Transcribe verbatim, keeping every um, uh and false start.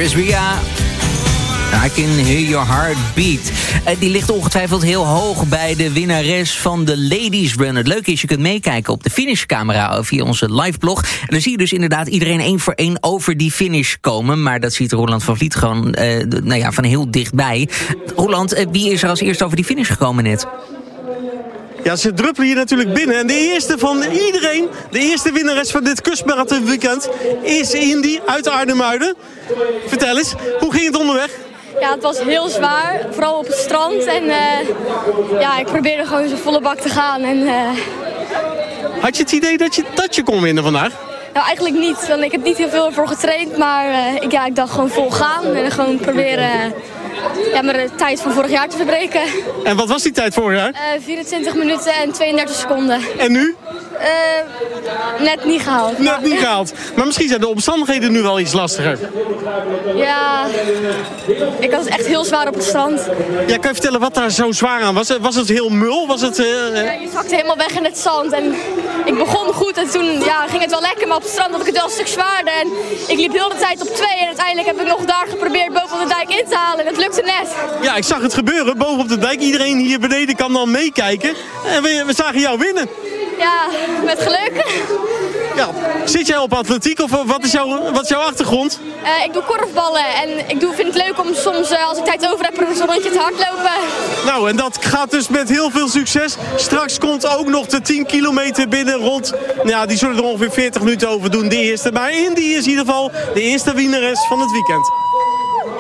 Chris Ria. I can hear your heartbeat. Uh, die ligt ongetwijfeld heel hoog bij de winnares van de Ladies Run. Het leuke is, je kunt meekijken op de finishcamera via onze liveblog. En dan zie je dus inderdaad iedereen één voor één over die finish komen. Maar dat ziet Roland van Vliet gewoon uh, nou ja, van heel dichtbij. Roland, uh, wie is er als eerste over die finish gekomen net? Ja, ze druppelen hier natuurlijk binnen. En de eerste van iedereen, de eerste winnares van dit kustmarathon weekend, is Indy uit Arnhem-Muiden. Vertel eens, hoe ging het onderweg? Ja, het was heel zwaar, vooral op het strand. En uh, ja, ik probeerde gewoon zo volle bak te gaan. En, uh... Had je het idee dat je, dat je kon winnen vandaag? Nou, eigenlijk niet, want ik heb niet heel veel ervoor getraind. Maar uh, ik, ja, ik dacht gewoon vol gaan en gewoon proberen uh, ja, mijn tijd van vorig jaar te verbreken. En wat was die tijd vorig jaar? Uh, vierentwintig minuten en tweeëndertig seconden. En nu? Uh, net niet gehaald. Net maar... niet gehaald. Maar misschien zijn de omstandigheden nu wel iets lastiger. Ja, ik had het echt heel zwaar op het strand. Ja, kan je vertellen wat daar zo zwaar aan was? Was het heel mul? Was het, uh... ja, je zakte helemaal weg in het zand. En ik begon goed en toen ja, ging het wel lekker. Maar op het strand had ik het wel een stuk zwaarder. En ik liep heel de tijd op twee. En uiteindelijk heb ik nog daar geprobeerd boven op de dijk in te halen. En dat lukte net. Ja, ik zag het gebeuren. Boven op de dijk. Iedereen hier beneden kan dan meekijken. En we, we zagen jou winnen. Ja, met geluk. Ja, zit jij op atletiek of wat is jouw, wat is jouw achtergrond? Uh, ik doe korfballen en ik doe, vind het leuk om soms, uh, als ik tijd over heb, een rondje te hardlopen. Nou, en dat gaat dus met heel veel succes. Straks komt ook nog de tien kilometer binnen rond. Ja, die zullen er ongeveer veertig minuten over doen, de eerste. Maar Indy is in ieder geval de eerste winnares van het weekend.